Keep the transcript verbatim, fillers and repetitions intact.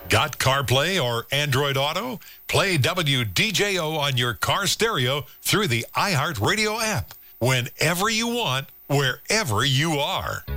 Got CarPlay or Android Auto? Play W D J O on your car stereo through the iHeartRadio app. Whenever you want, wherever you are.